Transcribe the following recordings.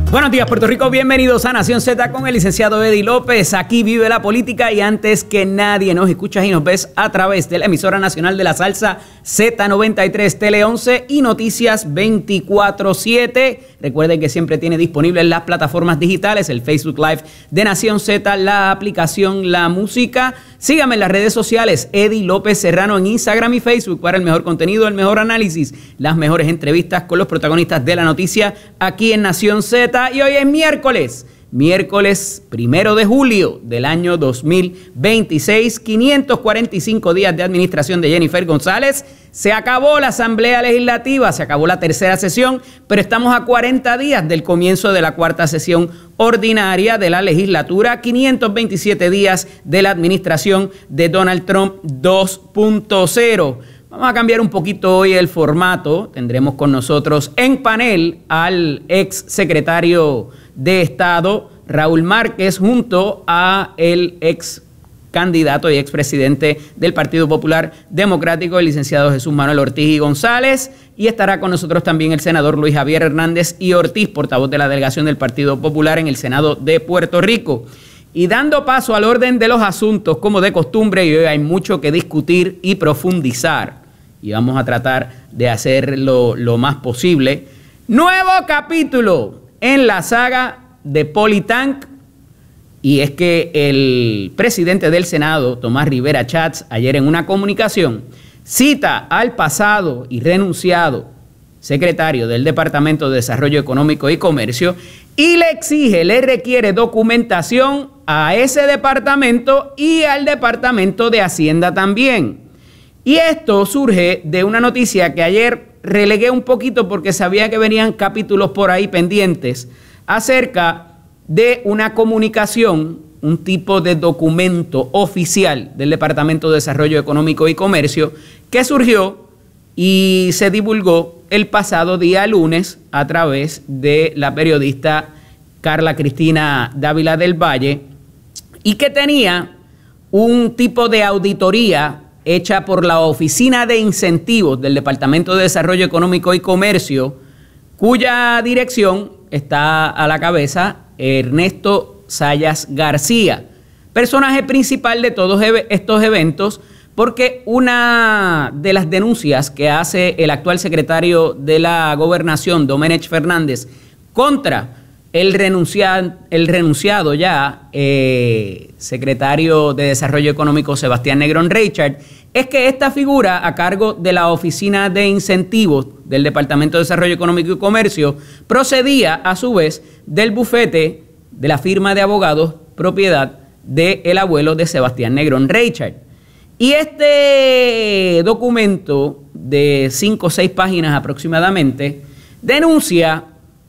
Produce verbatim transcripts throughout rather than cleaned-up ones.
Buenos días, Puerto Rico. Bienvenidos a Nación Z con el licenciado Eddie López. Aquí vive la política y antes que nadie nos escuchas y nos ves a través de la emisora nacional de la salsa Z noventa y tres, Tele once y Noticias veinticuatro siete. Recuerden que siempre tiene disponibles las plataformas digitales, el Facebook Live de Nación Z, la aplicación La Música. Síganme en las redes sociales, Eddie López Serrano en Instagram y Facebook para el mejor contenido, el mejor análisis, las mejores entrevistas con los protagonistas de la noticia aquí en Nación Z. Y hoy es miércoles, miércoles primero de julio del año dos mil veintiséis, quinientos cuarenta y cinco días de administración de Jennifer González. Se acabó la Asamblea Legislativa, se acabó la tercera sesión, pero estamos a cuarenta días del comienzo de la cuarta sesión ordinaria de la legislatura, quinientos veintisiete días de la administración de Donald Trump dos punto cero. Vamos a cambiar un poquito hoy el formato. Tendremos con nosotros en panel al ex secretario de Estado, Raúl Márquez, junto a el ex candidato y expresidente del Partido Popular Democrático, el licenciado Jesús Manuel Ortiz y González. Y estará con nosotros también el senador Luis Javier Hernández y Ortiz, portavoz de la delegación del Partido Popular en el Senado de Puerto Rico. Y dando paso al orden de los asuntos, como de costumbre, y hoy hay mucho que discutir y profundizar, y vamos a tratar de hacerlo lo más posible. Nuevo capítulo en la saga de Politank, y es que el presidente del Senado, Tomás Rivera Chats, ayer en una comunicación, cita al pasado y renunciado secretario del Departamento de Desarrollo Económico y Comercio y le exige, le requiere documentación a ese departamento y al Departamento de Hacienda también. Y esto surge de una noticia que ayer relegué un poquito porque sabía que venían capítulos por ahí pendientes acerca de una comunicación, un tipo de documento oficial del Departamento de Desarrollo Económico y Comercio que surgió y se divulgó el pasado día lunes a través de la periodista Carla Cristina Dávila del Valle y que tenía un tipo de auditoría hecha por la Oficina de Incentivos del Departamento de Desarrollo Económico y Comercio, cuya dirección está a la cabeza Ernesto Sayas García, personaje principal de todos estos eventos, porque una de las denuncias que hace el actual secretario de la Gobernación, Domenech Fernández, contra el, renuncia, el renunciado ya eh, secretario de Desarrollo Económico, Sebastián Negrón Reichard, es que esta figura a cargo de la Oficina de Incentivos del Departamento de Desarrollo Económico y Comercio procedía a su vez del bufete de la firma de abogados propiedad del abuelo de Sebastián Negrón Reichard. Y este documento de cinco o seis páginas aproximadamente denuncia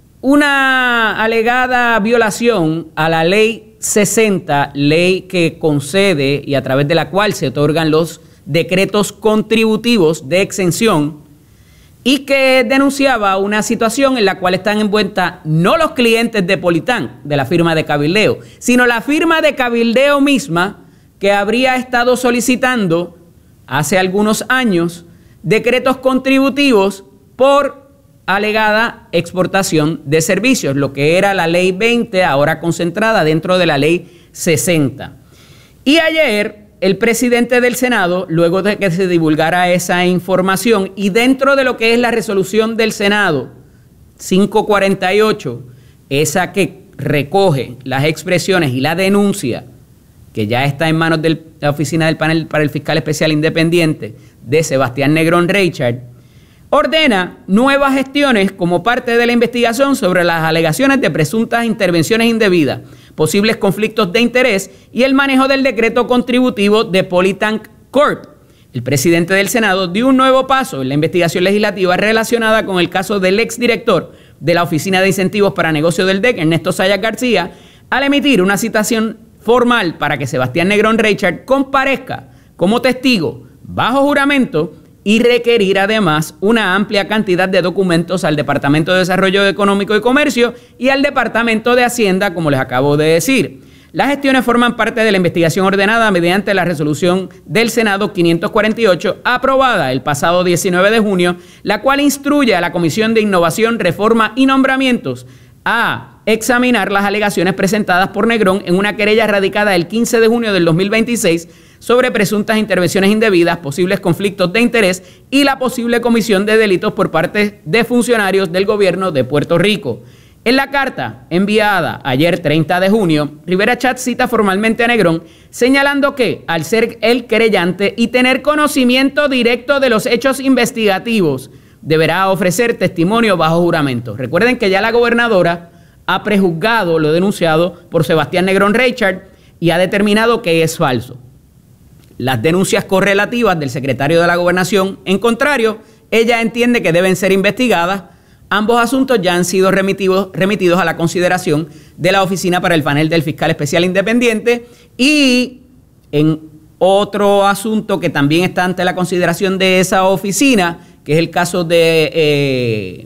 una alegada violación a la ley sesenta, ley que concede y a través de la cual se otorgan los decretos contributivos de exención, y que denunciaba una situación en la cual están envueltas no los clientes de Politank, de la firma de cabildeo, sino la firma de cabildeo misma que habría estado solicitando hace algunos años decretos contributivos por alegada exportación de servicios, lo que era la ley veinte, ahora concentrada dentro de la ley sesenta. Y ayer el presidente del Senado, luego de que se divulgara esa información y dentro de lo que es la resolución del Senado quinientos cuarenta y ocho, esa que recoge las expresiones y la denuncia que ya está en manos de la oficina del panel para el fiscal especial independiente de Sebastián Negrón Reichard, ordena nuevas gestiones como parte de la investigación sobre las alegaciones de presuntas intervenciones indebidas, posibles conflictos de interés y el manejo del decreto contributivo de Politank Corp. El presidente del Senado dio un nuevo paso en la investigación legislativa relacionada con el caso del exdirector de la Oficina de Incentivos para Negocios del D E C, Ernesto Sayas García, al emitir una citación formal para que Sebastián Negrón Reichard comparezca como testigo bajo juramento y requerir además una amplia cantidad de documentos al Departamento de Desarrollo Económico y Comercio y al Departamento de Hacienda, como les acabo de decir. Las gestiones forman parte de la investigación ordenada mediante la resolución del Senado quinientos cuarenta y ocho, aprobada el pasado diecinueve de junio, la cual instruye a la Comisión de Innovación, Reforma y Nombramientos a examinar las alegaciones presentadas por Negrón en una querella radicada el quince de junio del dos mil veintiséis sobre presuntas intervenciones indebidas, posibles conflictos de interés y la posible comisión de delitos por parte de funcionarios del gobierno de Puerto Rico. En la carta enviada ayer treinta de junio, Rivera Schatz cita formalmente a Negrón, señalando que, al ser el querellante y tener conocimiento directo de los hechos investigativos, deberá ofrecer testimonio bajo juramento. Recuerden que ya la gobernadora ha prejuzgado lo denunciado por Sebastián Negrón Reichard y ha determinado que es falso. Las denuncias correlativas del secretario de la Gobernación, en contrario, ella entiende que deben ser investigadas. Ambos asuntos ya han sido remitidos, remitidos a la consideración de la Oficina para el Panel del Fiscal Especial Independiente, y en otro asunto que también está ante la consideración de esa oficina, que es el caso de eh,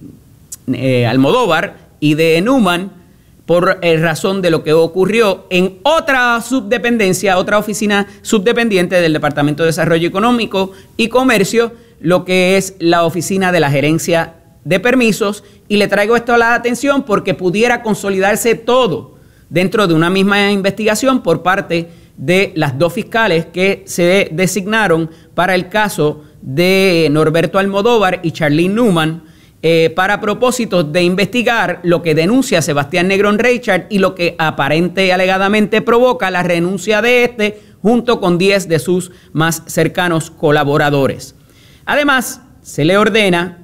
eh, Almodóvar y de Newman, por eh, razón de lo que ocurrió en otra subdependencia, otra oficina subdependiente del Departamento de Desarrollo Económico y Comercio, lo que es la Oficina de la Gerencia de Permisos. Y le traigo esto a la atención porque pudiera consolidarse todo dentro de una misma investigación por parte de las dos fiscales que se designaron para el caso de Norberto Almodóvar y Charlene Newman, eh, para propósitos de investigar lo que denuncia Sebastián Negrón Reichard y lo que aparente y alegadamente provoca la renuncia de este junto con diez de sus más cercanos colaboradores. Además, se le ordena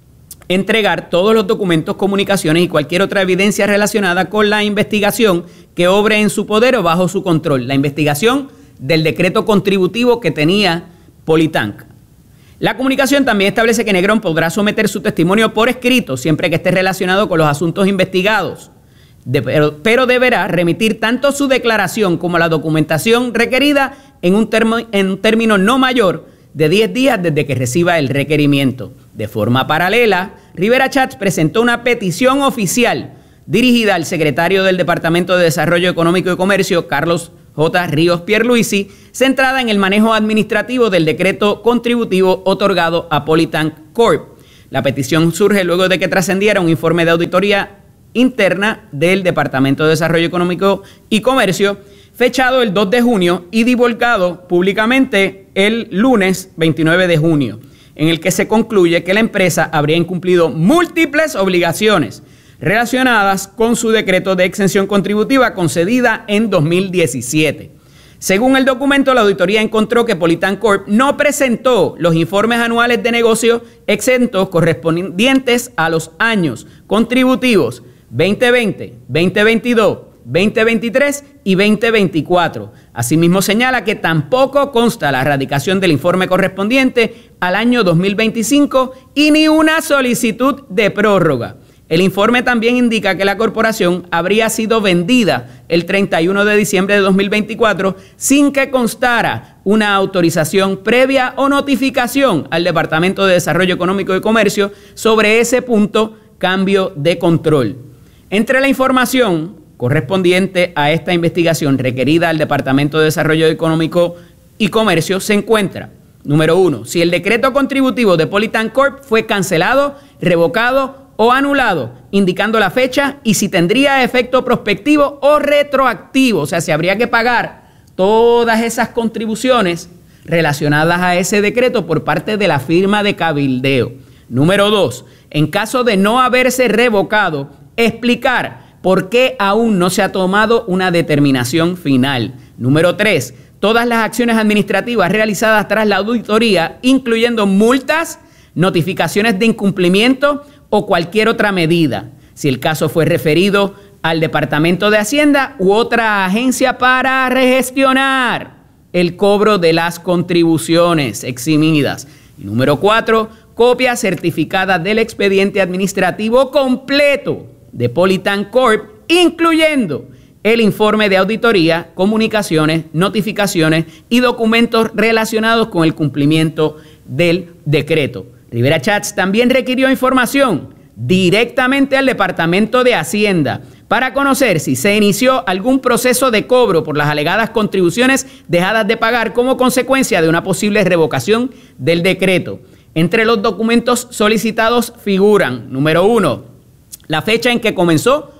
entregar todos los documentos, comunicaciones y cualquier otra evidencia relacionada con la investigación que obre en su poder o bajo su control. La investigación del decreto contributivo que tenía Politank. La comunicación también establece que Negrón podrá someter su testimonio por escrito siempre que esté relacionado con los asuntos investigados, de, pero, pero deberá remitir tanto su declaración como la documentación requerida en un, termo, en un término no mayor de diez días desde que reciba el requerimiento. De forma paralela, Rivera Schatz presentó una petición oficial dirigida al secretario del Departamento de Desarrollo Económico y Comercio, Carlos J. Ríos Pierluisi, centrada en el manejo administrativo del decreto contributivo otorgado a Politank Corp. La petición surge luego de que trascendiera un informe de auditoría interna del Departamento de Desarrollo Económico y Comercio, fechado el dos de junio y divulgado públicamente el lunes veintinueve de junio, en el que se concluye que la empresa habría incumplido múltiples obligaciones relacionadas con su decreto de exención contributiva concedida en dos mil diecisiete. Según el documento, la auditoría encontró que Politank Corp no presentó los informes anuales de negocio exentos correspondientes a los años contributivos veinte veinte, veinte veintidós, veinte veintitrés y veinte veinticuatro. Asimismo, señala que tampoco consta la erradicación del informe correspondiente al año dos mil veinticinco y ni una solicitud de prórroga. El informe también indica que la corporación habría sido vendida el treinta y uno de diciembre de dos mil veinticuatro sin que constara una autorización previa o notificación al Departamento de Desarrollo Económico y Comercio sobre ese punto, cambio de control. Entre la información correspondiente a esta investigación requerida al Departamento de Desarrollo Económico y Comercio se encuentra, número uno, si el decreto contributivo de Politank Corp fue cancelado, revocado o anulado, indicando la fecha y si tendría efecto prospectivo o retroactivo, o sea, si habría que pagar todas esas contribuciones relacionadas a ese decreto por parte de la firma de cabildeo. Número dos, en caso de no haberse revocado, explicar por qué aún no se ha tomado una determinación final. Número tres, todas las acciones administrativas realizadas tras la auditoría, incluyendo multas, notificaciones de incumplimiento o cualquier otra medida, si el caso fue referido al Departamento de Hacienda u otra agencia para regestionar el cobro de las contribuciones eximidas. Y número cuatro, copia certificada del expediente administrativo completo de Politank Corp, incluyendo el informe de auditoría, comunicaciones, notificaciones y documentos relacionados con el cumplimiento del decreto. Rivera Schatz también requirió información directamente al Departamento de Hacienda para conocer si se inició algún proceso de cobro por las alegadas contribuciones dejadas de pagar como consecuencia de una posible revocación del decreto. Entre los documentos solicitados figuran, número uno, la fecha en que comenzó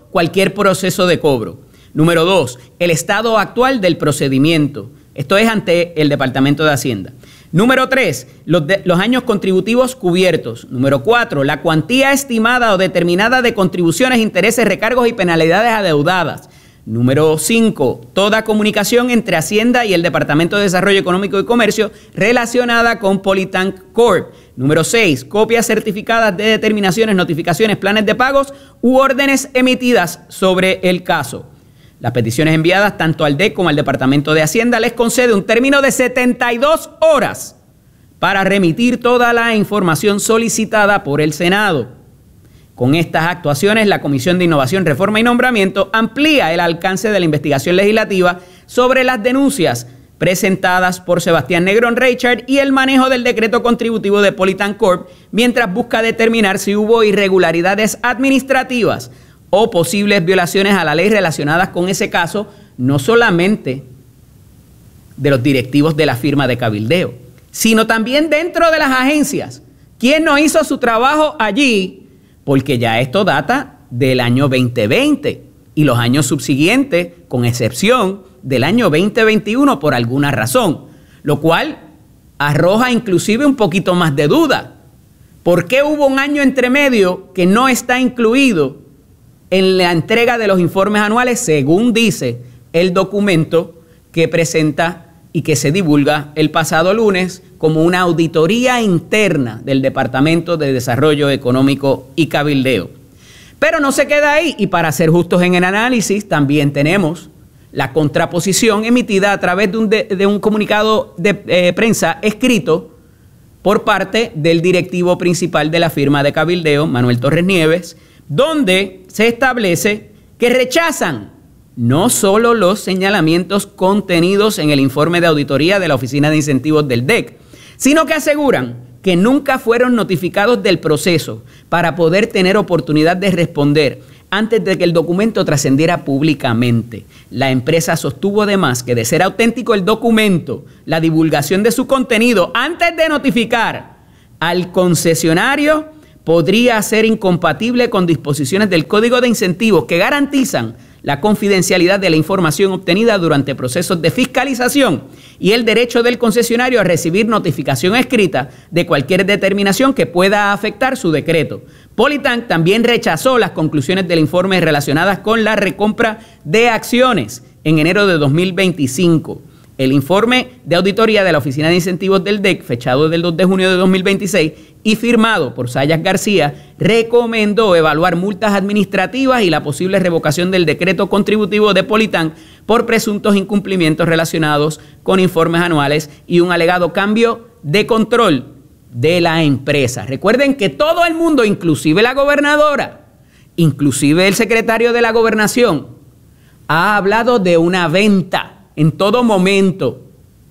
cualquier proceso de cobro. Número dos, el estado actual del procedimiento. Esto es ante el Departamento de Hacienda. Número tres, los, de, los años contributivos cubiertos. Número cuatro, la cuantía estimada o determinada de contribuciones, intereses, recargos y penalidades adeudadas. Número cinco, toda comunicación entre Hacienda y el Departamento de Desarrollo Económico y Comercio relacionada con Polytank Corp. Número seis, copias certificadas de determinaciones, notificaciones, planes de pagos u órdenes emitidas sobre el caso. Las peticiones enviadas tanto al D E C como al Departamento de Hacienda les concede un término de setenta y dos horas para remitir toda la información solicitada por el Senado. Con estas actuaciones, la Comisión de Innovación, Reforma y Nombramiento amplía el alcance de la investigación legislativa sobre las denuncias presentadas por Sebastián Negrón Reichard y el manejo del decreto contributivo de Polytank Corp, mientras busca determinar si hubo irregularidades administrativas o posibles violaciones a la ley relacionadas con ese caso, no solamente de los directivos de la firma de cabildeo, sino también dentro de las agencias. ¿Quién no hizo su trabajo allí? Porque ya esto data del año veinte veinte y los años subsiguientes, con excepción del año veinte veintiuno por alguna razón, lo cual arroja inclusive un poquito más de duda. ¿Por qué hubo un año entre medio que no está incluido en la entrega de los informes anuales, según dice el documento que presenta y que se divulga el pasado lunes como una auditoría interna del Departamento de Desarrollo Económico y Cabildeo? Pero no se queda ahí, y para ser justos en el análisis, también tenemos la contraposición emitida a través de un, de, de un comunicado de eh, prensa escrito por parte del directivo principal de la firma de cabildeo, Manuel Torres Nieves, donde se establece que rechazan no solo los señalamientos contenidos en el informe de auditoría de la Oficina de Incentivos del D E C, sino que aseguran que nunca fueron notificados del proceso para poder tener oportunidad de responder antes de que el documento trascendiera públicamente. La empresa sostuvo además que, de ser auténtico el documento, la divulgación de su contenido antes de notificar al concesionario podría ser incompatible con disposiciones del Código de Incentivos que garantizan la confidencialidad de la información obtenida durante procesos de fiscalización y el derecho del concesionario a recibir notificación escrita de cualquier determinación que pueda afectar su decreto. Polytank también rechazó las conclusiones del informe relacionadas con la recompra de acciones en enero de dos mil veinticinco. El informe de auditoría de la Oficina de Incentivos del D E C, fechado del dos de junio de dos mil veintiséis y firmado por Sayas García, recomendó evaluar multas administrativas y la posible revocación del decreto contributivo de Polytank por presuntos incumplimientos relacionados con informes anuales y un alegado cambio de control de la empresa. Recuerden que todo el mundo, inclusive la gobernadora, inclusive el secretario de la Gobernación, ha hablado de una venta en todo momento.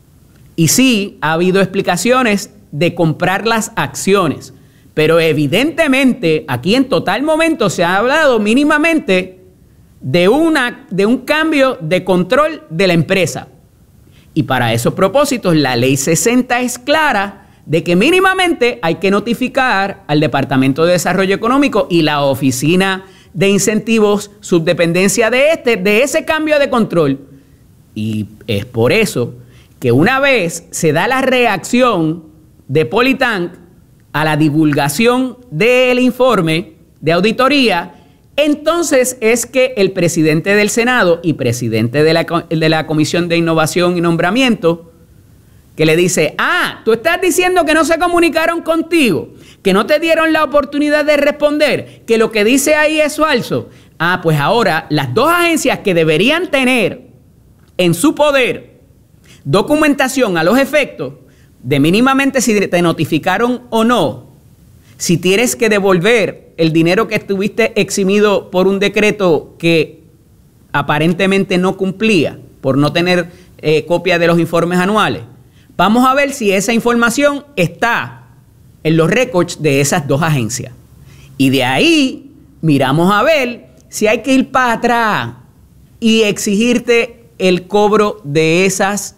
Y sí, ha habido explicaciones de comprar las acciones, pero evidentemente aquí en total momento se ha hablado mínimamente de, una, de un cambio de control de la empresa. Y para esos propósitos la ley sesenta es clara de que mínimamente hay que notificar al Departamento de Desarrollo Económico y la Oficina de Incentivos, subdependencia de este, de ese cambio de control. Y es por eso que una vez se da la reacción de Polytank a la divulgación del informe de auditoría, entonces es que el presidente del Senado y presidente de la, de la Comisión de Innovación y Nombramiento, que le dice, ah, tú estás diciendo que no se comunicaron contigo, que no te dieron la oportunidad de responder, que lo que dice ahí es falso. Ah, pues ahora las dos agencias que deberían tener en su poder documentación a los efectos de mínimamente si te notificaron o no, si tienes que devolver el dinero que estuviste eximido por un decreto que aparentemente no cumplía, por no tener eh, copia de los informes anuales. Vamos a ver si esa información está en los récords de esas dos agencias. Y de ahí miramos a ver si hay que ir para atrás y exigirte el cobro de esas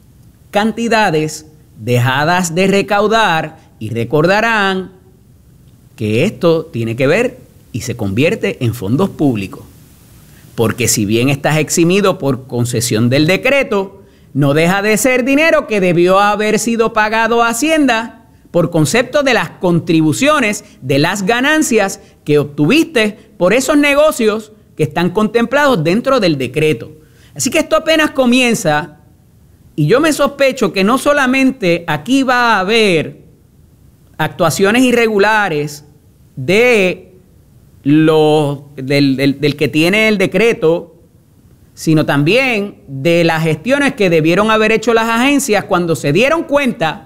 cantidades dejadas de recaudar, y recordarán que esto tiene que ver y se convierte en fondos públicos. Porque si bien estás eximido por concesión del decreto, no deja de ser dinero que debió haber sido pagado a Hacienda por concepto de las contribuciones, de las ganancias que obtuviste por esos negocios que están contemplados dentro del decreto. Así que esto apenas comienza y yo me sospecho que no solamente aquí va a haber actuaciones irregulares de lo, del, del, del que tiene el decreto, sino también de las gestiones que debieron haber hecho las agencias cuando se dieron cuenta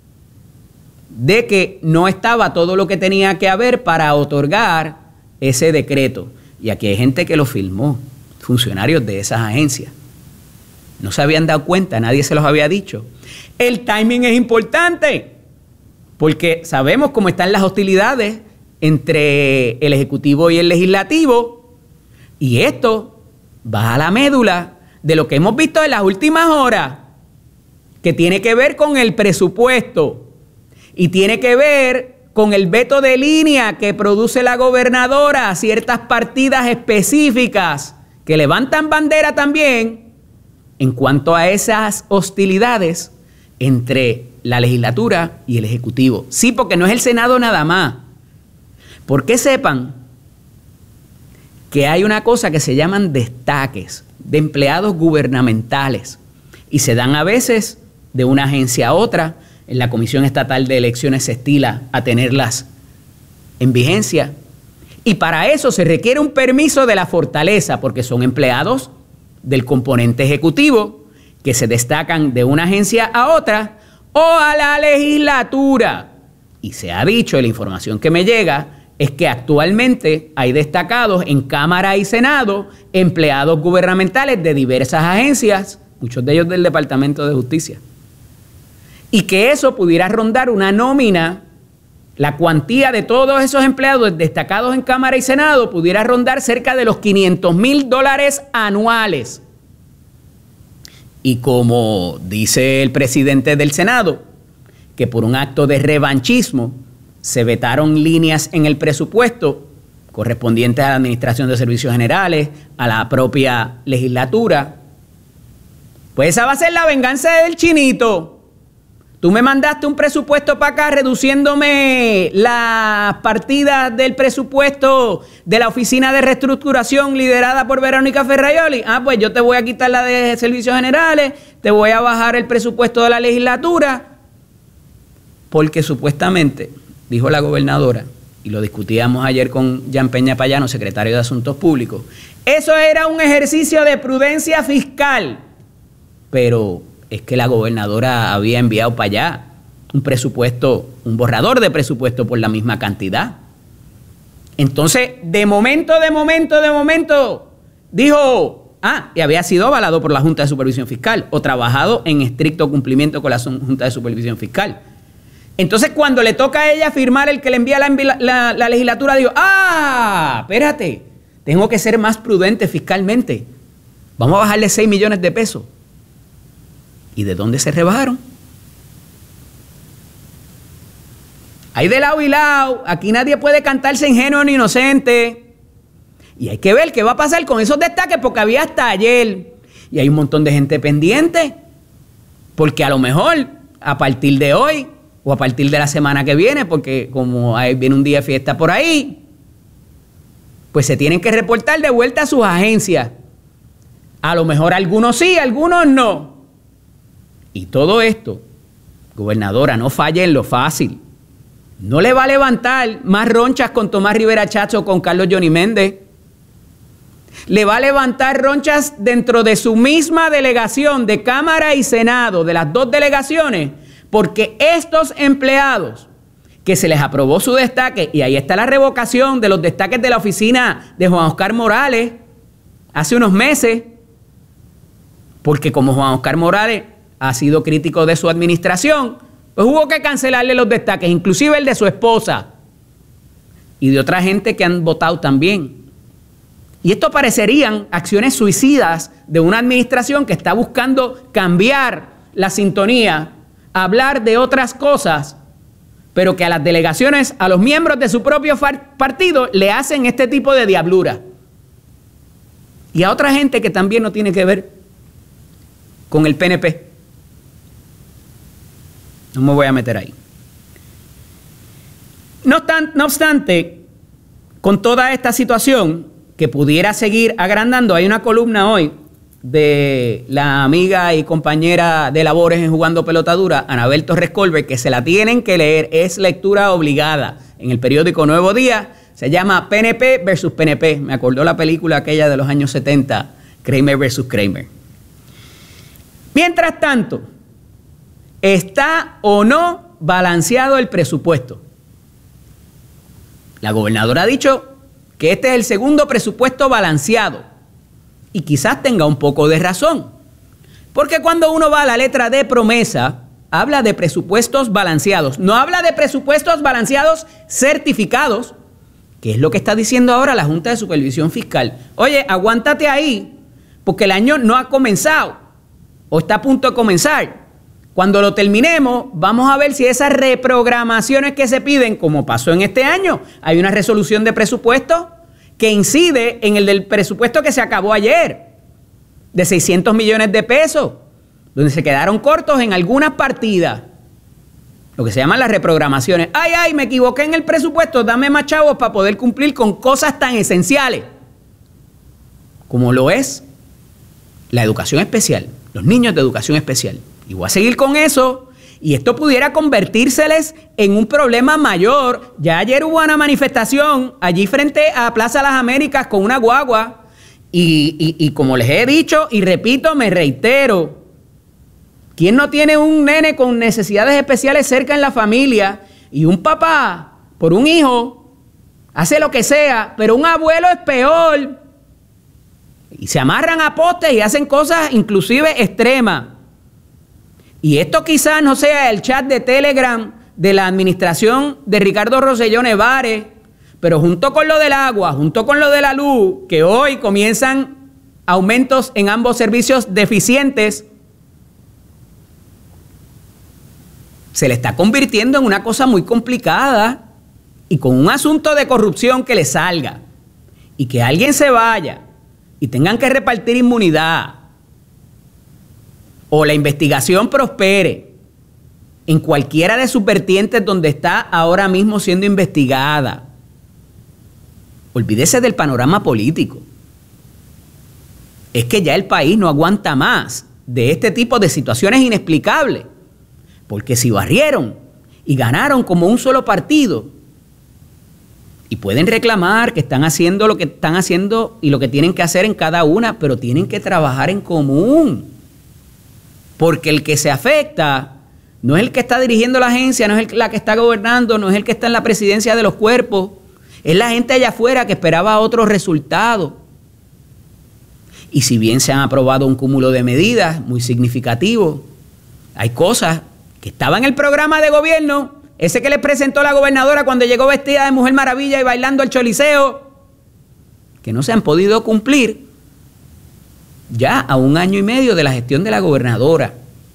de que no estaba todo lo que tenía que haber para otorgar ese decreto. Y aquí hay gente que lo firmó, funcionarios de esas agencias. No se habían dado cuenta, nadie se los había dicho. El timing es importante, porque sabemos cómo están las hostilidades entre el Ejecutivo y el Legislativo, y esto va a la médula de lo que hemos visto en las últimas horas, que tiene que ver con el presupuesto y tiene que ver con el veto de línea que produce la gobernadora a ciertas partidas específicas que levantan bandera también en cuanto a esas hostilidades entre la legislatura y el Ejecutivo. Sí, porque no es el Senado nada más. Porque sepan que hay una cosa que se llaman destaques de empleados gubernamentales y se dan a veces de una agencia a otra. En la Comisión Estatal de Elecciones se estila a tenerlas en vigencia. Y para eso se requiere un permiso de la fortaleza, porque son empleados del componente ejecutivo que se destacan de una agencia a otra o a la legislatura. Y se ha dicho, y la información que me llega, es que actualmente hay destacados en Cámara y Senado, empleados gubernamentales de diversas agencias, muchos de ellos del Departamento de Justicia. Y que eso pudiera rondar una nómina, la cuantía de todos esos empleados destacados en Cámara y Senado pudiera rondar cerca de los quinientos mil dólares anuales. Y como dice el presidente del Senado, que por un acto de revanchismo se vetaron líneas en el presupuesto correspondientes a la Administración de Servicios Generales, a la propia legislatura, pues esa va a ser la venganza del chinito. Tú me mandaste un presupuesto para acá reduciéndome las partidas del presupuesto de la Oficina de Reestructuración liderada por Verónica Ferraioli. Ah, pues yo te voy a quitar la de Servicios Generales, te voy a bajar el presupuesto de la legislatura, porque supuestamente, dijo la gobernadora, y lo discutíamos ayer con Jan Peña Payano, secretario de Asuntos Públicos, eso era un ejercicio de prudencia fiscal, pero es que la gobernadora había enviado para allá un presupuesto, un borrador de presupuesto por la misma cantidad. Entonces, de momento, de momento, de momento, dijo, ah, y había sido avalado por la Junta de Supervisión Fiscal o trabajado en estricto cumplimiento con la Junta de Supervisión Fiscal. Entonces, cuando le toca a ella firmar el que le envía la, la, la legislatura, dijo, ah, espérate, tengo que ser más prudente fiscalmente. Vamos a bajarle seis millones de pesos. ¿Y de dónde se rebajaron? Hay de lado y lado. Aquí nadie puede cantarse ingenuo ni inocente. Y hay que ver qué va a pasar con esos destaques, porque había hasta ayer. Y hay un montón de gente pendiente. Porque a lo mejor, a partir de hoy, o a partir de la semana que viene, porque como hay, viene un día de fiesta por ahí, pues se tienen que reportar de vuelta a sus agencias. A lo mejor algunos sí, algunos no. Y todo esto, gobernadora, no falle en lo fácil. No le va a levantar más ronchas con Tomás Rivera Chatz o con Carlos Johnny Méndez. Le va a levantar ronchas dentro de su misma delegación de Cámara y Senado, de las dos delegaciones, porque estos empleados que se les aprobó su destaque, y ahí está la revocación de los destaques de la oficina de Juan Oscar Morales hace unos meses, porque como Juan Oscar Morales ha sido crítico de su administración, pues hubo que cancelarle los destaques, inclusive el de su esposa y de otra gente que han votado también. Y esto parecerían acciones suicidas de una administración que está buscando cambiar la sintonía, hablar de otras cosas, pero que a las delegaciones, a los miembros de su propio partido, le hacen este tipo de diablura. y a otra gente que también no tiene que ver con el P N P. No me voy a meter ahí. No obstante, no obstante, con toda esta situación que pudiera seguir agrandando, hay una columna hoy de la amiga y compañera de labores en Jugando Pelota Dura, Anabel Torres Colbert, que se la tienen que leer, es lectura obligada en el periódico Nuevo Día. Se llama P N P versus P N P. Me acordó la película aquella de los años setenta, Kramer versus Kramer. Mientras tanto, ¿está o no balanceado el presupuesto? La gobernadora ha dicho que este es el segundo presupuesto balanceado y quizás tenga un poco de razón, porque cuando uno va a la letra de promesa, habla de presupuestos balanceados, no habla de presupuestos balanceados certificados, que es lo que está diciendo ahora la Junta de Supervisión Fiscal. Oye, aguántate ahí, porque el año no ha comenzado o está a punto de comenzar. Cuando lo terminemos, vamos a ver si esas reprogramaciones que se piden, como pasó en este año, hay una resolución de presupuesto que incide en el del presupuesto que se acabó ayer, de seiscientos millones de pesos, donde se quedaron cortos en algunas partidas, lo que se llaman las reprogramaciones. Ay, ay, me equivoqué en el presupuesto, dame más chavos para poder cumplir con cosas tan esenciales como lo es la educación especial, los niños de educación especial. Y voy a seguir con eso, y esto pudiera convertírseles en un problema mayor. Ya ayer hubo una manifestación allí frente a Plaza Las Américas con una guagua, y, y, y como les he dicho y repito, me reitero, ¿quién no tiene un nene con necesidades especiales cerca en la familia? Y un papá, por un hijo, hace lo que sea, pero un abuelo es peor. Y se amarran a postes y hacen cosas inclusive extremas. Y esto quizás no sea el chat de Telegram de la administración de Ricardo Rosselló Nevares, pero junto con lo del agua, junto con lo de la luz, que hoy comienzan aumentos en ambos servicios deficientes, se le está convirtiendo en una cosa muy complicada y con un asunto de corrupción que le salga y que alguien se vaya y tengan que repartir inmunidad, o la investigación prospere en cualquiera de sus vertientes donde está ahora mismo siendo investigada. Olvídese del panorama político. Es que ya el país no aguanta más de este tipo de situaciones inexplicables. Porque si barrieron y ganaron como un solo partido, y pueden reclamar que están haciendo lo que están haciendo y lo que tienen que hacer en cada una, pero tienen que trabajar en común. Porque el que se afecta no es el que está dirigiendo la agencia, no es el, la que está gobernando, no es el que está en la presidencia de los cuerpos, es la gente allá afuera que esperaba otros resultados. Y si bien se han aprobado un cúmulo de medidas muy significativos, hay cosas que estaban en el programa de gobierno, ese que les presentó la gobernadora cuando llegó vestida de Mujer Maravilla y bailando el choliseo, que no se han podido cumplir ya a un año y medio de la gestión de la gobernadora.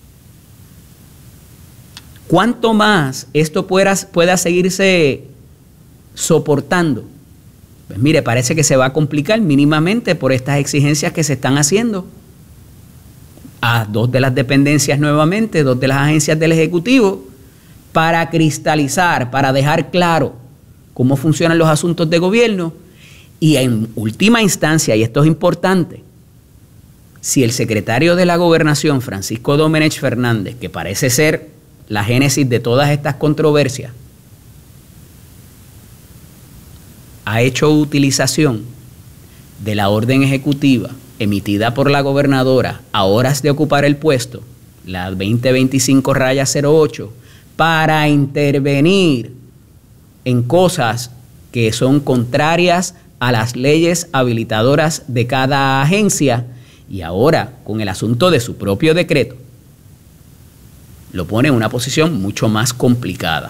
¿Cuánto más esto pueda, pueda seguirse soportando? Pues mire, parece que se va a complicar mínimamente por estas exigencias que se están haciendo a dos de las dependencias nuevamente, dos de las agencias del Ejecutivo, para cristalizar, para dejar claro cómo funcionan los asuntos de gobierno y en última instancia, y esto es importante, si el secretario de la Gobernación, Francisco Domenech Fernández, que parece ser la génesis de todas estas controversias, ha hecho utilización de la orden ejecutiva emitida por la gobernadora a horas de ocupar el puesto, la veinte veinticinco cero ocho, para intervenir en cosas que son contrarias a las leyes habilitadoras de cada agencia, y ahora con el asunto de su propio decreto lo pone en una posición mucho más complicada.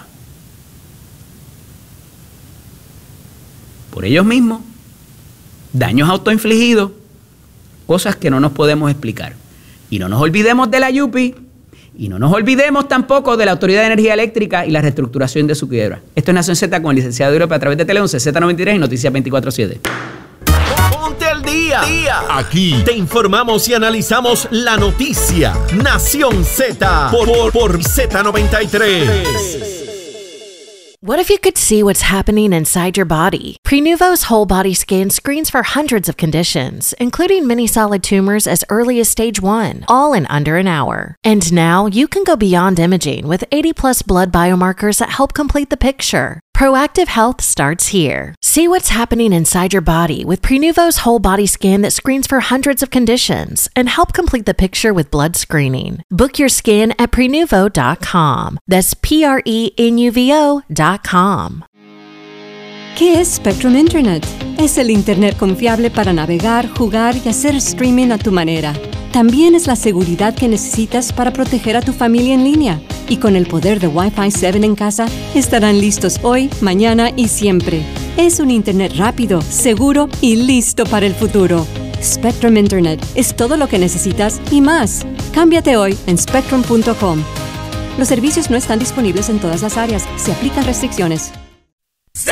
Por ellos mismos, daños autoinfligidos, cosas que no nos podemos explicar. Y no nos olvidemos de la Yupi, y no nos olvidemos tampoco de la Autoridad de Energía Eléctrica y la reestructuración de su quiebra. Esto es Nación Z con el licenciado Europa a través de Tele once, Z noventa y tres y Noticias veinticuatro siete. Ponte al día. día. Aquí te informamos y analizamos la noticia. Nación Z por, por, por Z noventa y tres. What if you could see what's happening inside your body? Prenuvo's whole body scan screens for hundreds of conditions, including many solid tumors as early as stage one, all in under an hour. And now you can go beyond imaging with eighty plus blood biomarkers that help complete the picture. Proactive health starts here. See what's happening inside your body with Prenuvo's whole body scan that screens for hundreds of conditions and help complete the picture with blood screening. Book your scan at prenuvo dot com. That's P R E N U V O dot com. ¿Qué es Spectrum Internet? Es el Internet confiable para navegar, jugar y hacer streaming a tu manera. También es la seguridad que necesitas para proteger a tu familia en línea. Y con el poder de Wi-Fi siete en casa, estarán listos hoy, mañana y siempre. Es un Internet rápido, seguro y listo para el futuro. Spectrum Internet es todo lo que necesitas y más. Cámbiate hoy en spectrum punto com. Los servicios no están disponibles en todas las áreas. Se aplican restricciones.